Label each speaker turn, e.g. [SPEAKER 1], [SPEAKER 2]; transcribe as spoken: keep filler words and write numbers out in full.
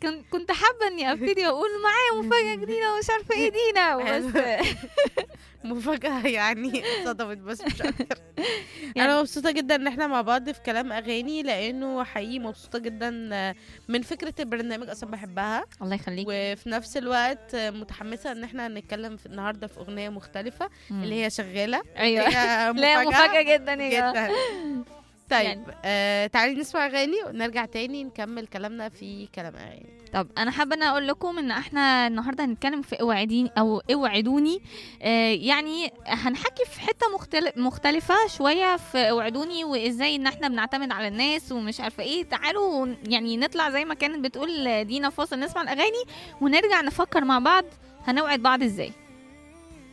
[SPEAKER 1] كن- كنت حابه اني ابتدي واقول معايا مفاجاه جديده ومش عارفه ايه دينا بس.
[SPEAKER 2] مفاجأة يعني صدمت بس مش أكتر.
[SPEAKER 1] يعني
[SPEAKER 2] أنا مبسوطة جدا إن احنا مع بعض في كلام أغاني، لأنه حقيقي مبسوطة جدا من فكرة البرنامج، أصلا بحبها.
[SPEAKER 1] الله يخليك.
[SPEAKER 2] وفي نفس الوقت متحمسة إن احنا هنتكلم في النهاردة في أغنية مختلفة
[SPEAKER 1] مم.
[SPEAKER 2] اللي هي شغالة.
[SPEAKER 1] ايوه
[SPEAKER 2] هي
[SPEAKER 1] لا مفاجاه جدا يا جماعه.
[SPEAKER 2] جدا. طيب
[SPEAKER 1] يعني
[SPEAKER 2] آه تعالي نسمع أغاني ونرجع تاني نكمل كلامنا في كلام أغاني.
[SPEAKER 1] طب انا حابه ان اقول لكم ان احنا النهارده هنتكلم في اوعديني او اوعدوني. آه يعني هنحكي في حته مختلف مختلفه شويه في اوعدوني، وازاي ان احنا بنعتمد على الناس ومش عارفه ايه. تعالوا يعني نطلع زي ما كانت بتقول دينا فاصل، نسمع الاغاني ونرجع نفكر مع بعض هنوعد بعض ازاي.